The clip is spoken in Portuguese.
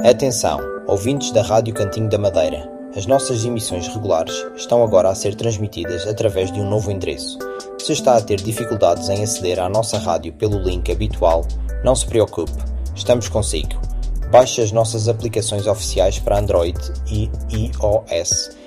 Atenção, ouvintes da Rádio Cantinho da Madeira. As nossas emissões regulares estão agora a ser transmitidas através de um novo endereço. Se está a ter dificuldades em aceder à nossa rádio pelo link habitual, não se preocupe, estamos consigo. Baixe as nossas aplicações oficiais para Android e iOS